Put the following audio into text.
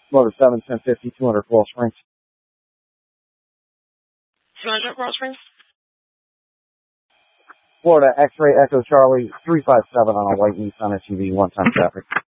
Motor 7, 1050, 200 Coral Springs. 200 Coral Springs? Florida X-Ray Echo Charlie 357 on a white Nissan SUV, one-time traffic.